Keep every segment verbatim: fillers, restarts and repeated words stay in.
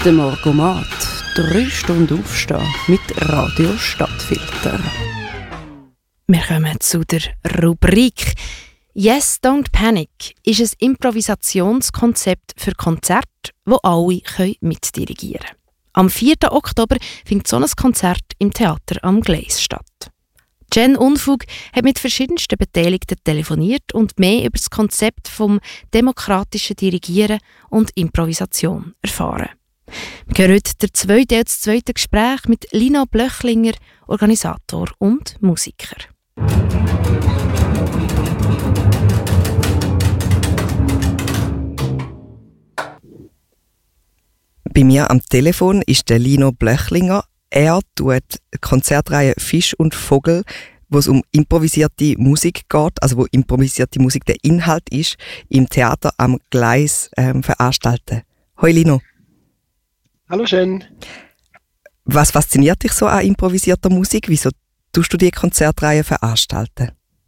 Der Morgomat. Drei Stunden aufstehen mit Radio Stadtfilter. Wir kommen zu der Rubrik «Yes, don't panic» ist ein Improvisationskonzept für Konzerte, wo alle mitdirigieren können. Am vierten Oktober findet so ein Konzert im Theater am Gleis statt. Jen Unfug hat mit verschiedensten Beteiligten telefoniert und mehr über das Konzept vom demokratischen Dirigieren und Improvisation erfahren. Wir hören heute den zweiten Teil des zweiten Gespräch mit Lino Blöchlinger, Organisator und Musiker. Bei mir am Telefon ist der Lino Blöchlinger. Er tut die Konzertreihe «Fisch und Vogel», wo es um improvisierte Musik geht, also wo improvisierte Musik der Inhalt ist, im Theater am Gleis ähm, veranstalten. Hoi Lino. Hallo Jen. Was fasziniert dich so an improvisierter Musik? Wieso tust du die Konzertreihe veranstalten?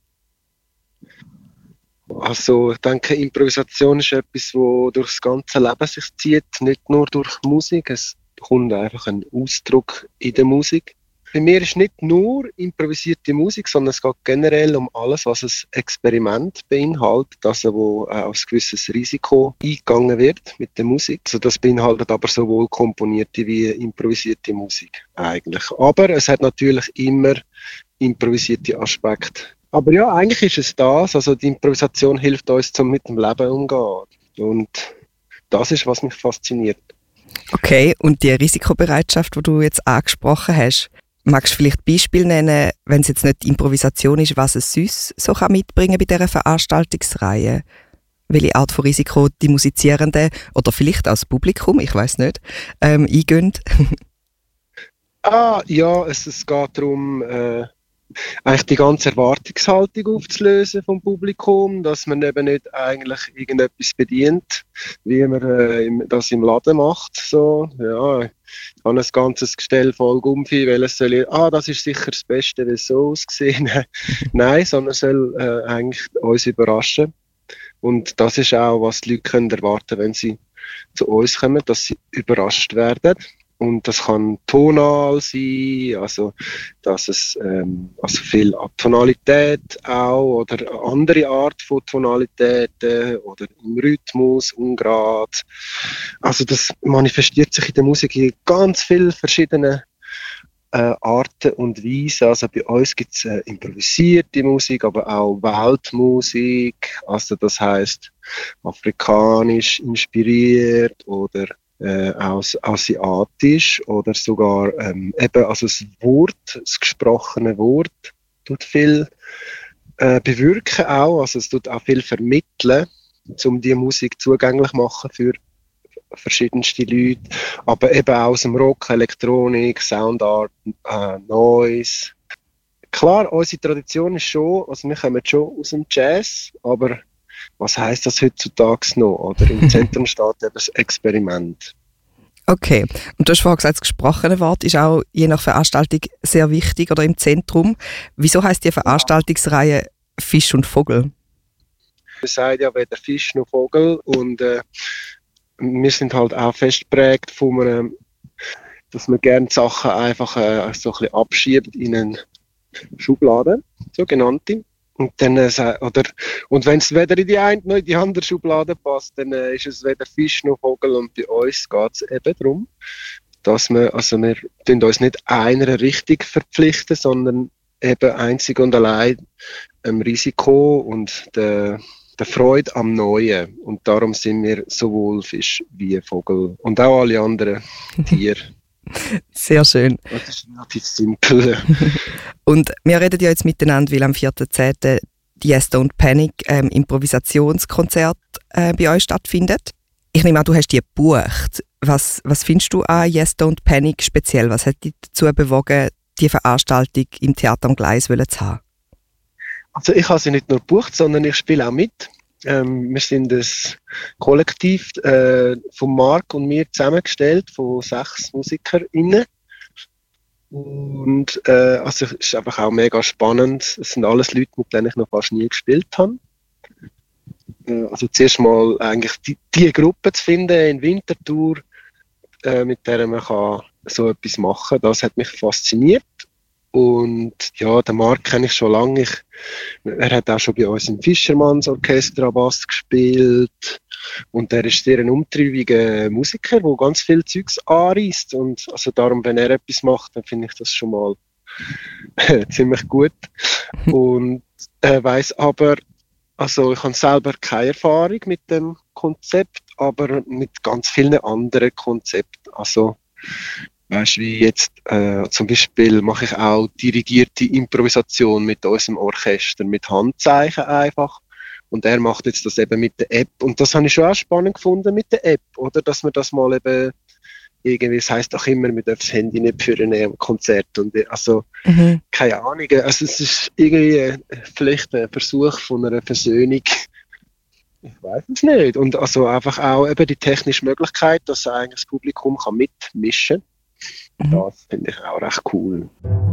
Also ich denke, Improvisation ist etwas, das durch das ganze Leben sich zieht, nicht nur durch Musik. Es bekommt einfach einen Ausdruck in der Musik. Bei mir ist nicht nur improvisierte Musik, sondern es geht generell um alles, was ein Experiment beinhaltet, also wo äh, auf ein gewisses Risiko eingegangen wird mit der Musik. Also das beinhaltet aber sowohl komponierte wie improvisierte Musik eigentlich. Aber es hat natürlich immer improvisierte Aspekte. Aber ja, eigentlich ist es das. Also die Improvisation hilft uns, zum mit dem Leben umzugehen. Und das ist, was mich fasziniert. Okay, und die Risikobereitschaft, die du jetzt angesprochen hast, magst du vielleicht Beispiele nennen, wenn es jetzt nicht Improvisation ist, was es sonst so kann mitbringen bei dieser Veranstaltungsreihe? Welche Art von Risiko die Musizierenden oder vielleicht auch das Publikum, ich weiss nicht, ähm, eingehen? ah, ja, es, es geht darum, äh, eigentlich die ganze Erwartungshaltung aufzulösen vom Publikum, dass man eben nicht eigentlich irgendetwas bedient, wie man äh, im, das im Laden macht. So, ja, ich habe ein ganzes Gestell voll Gumpfi, weil es soll, ich, ah, das ist sicher das Beste, wie es so ausgesehen. Nein, sondern es soll äh, eigentlich uns überraschen. Und das ist auch, was die Leute können erwarten, wenn sie zu uns kommen, dass sie überrascht werden. Und das kann tonal sein, also dass es ähm, also viel Tonalität auch oder eine andere Art von Tonalitäten oder im Rhythmus, ungerade. Also das manifestiert sich in der Musik in ganz vielen verschiedenen äh, Arten und Weisen. Also bei uns gibt es äh, improvisierte Musik, aber auch Weltmusik. Also das heisst afrikanisch inspiriert oder Äh, aus asiatisch oder sogar ähm, eben also das Wort, das gesprochene Wort tut viel äh, bewirken auch, also es tut auch viel vermitteln, um die Musik zugänglich machen für verschiedenste Leute, aber eben auch aus dem Rock, Elektronik, Soundart, äh, Noise. Klar, unsere Tradition ist schon, also wir kommen schon aus dem Jazz, aber was heisst das heutzutage noch? Oder im Zentrum steht eben das Experiment. Okay, und du hast vorhin gesagt, das gesprochene Wort ist auch je nach Veranstaltung sehr wichtig oder im Zentrum. Wieso heisst die Veranstaltungsreihe «Fisch und Vogel»? Man sagt ja weder Fisch noch Vogel und äh, wir sind halt auch festgeprägt von einem, dass man gerne Sachen einfach äh, so ein bisschen abschiebt in eine Schublade, sogenannte. Und dann, äh, oder, und wenn es weder in die eine noch in die andere Schublade passt, dann äh, ist es weder Fisch noch Vogel. Und bei uns geht es eben darum, dass wir, also wir tun uns nicht einer Richtung verpflichten, sondern eben einzig und allein dem Risiko und der, der Freude am Neuen. Und darum sind wir sowohl Fisch wie Vogel und auch alle anderen Tiere. Sehr schön. Das ist relativ simpel. Und wir reden ja jetzt miteinander, weil am vierten zehnten die «Yes, don't panic» ähm, Improvisationskonzert äh, bei euch stattfindet. Ich nehme an, du hast die gebucht. Was, was findest du an «Yes, don't panic» speziell? Was hat dich dazu bewogen, die Veranstaltung im Theater am Gleis zu haben? Also ich habe sie nicht nur gebucht, sondern ich spiele auch mit. Ähm, wir sind ein Kollektiv äh, von Marc und mir zusammengestellt, von sechs MusikerInnen. Und äh, also es ist einfach auch mega spannend. Es sind alles Leute, mit denen ich noch fast nie gespielt habe. Äh, also zuerst mal eigentlich die, die Gruppe zu finden in Winterthur, äh, mit der man kann so etwas machen kann. Das hat mich fasziniert. Und ja, den Marc kenne ich schon lange. Ich, er hat auch schon bei uns im Fischermanns Orchester Bass gespielt. Und er ist sehr ein umtriebiger Musiker, der ganz viel Zeugs anreisst. Und also darum, wenn er etwas macht, dann finde ich das schon mal ziemlich gut. Und er weiss aber, also ich habe selber keine Erfahrung mit dem Konzept, aber mit ganz vielen anderen Konzepten. Also weißt, wie jetzt äh, zum Beispiel mache ich auch dirigierte Improvisation mit unserem Orchester, mit Handzeichen einfach. Und er macht jetzt das eben mit der App. Und das habe ich schon auch spannend gefunden mit der App, oder? Dass man das mal eben irgendwie, es heisst auch immer, man darf das Handy nicht führen am Konzert. Und also, mhm. keine Ahnung. Also es ist irgendwie vielleicht ein Versuch von einer Versöhnung. Ich weiß es nicht. Und also einfach auch eben die technische Möglichkeit, dass eigentlich das Publikum kann mitmischen kann. Das finde ich auch recht cool.